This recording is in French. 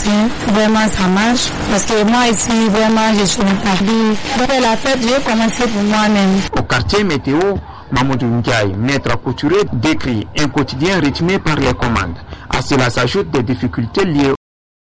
ici, vraiment ça marche. Parce que moi ici, vraiment, je suis interdit. Donc la fête, j'ai commencé pour moi-même. Au quartier météo, Mamoudou Ndiaye, maître couturier, décrit un quotidien rythmé par les commandes. À cela s'ajoutent des difficultés liées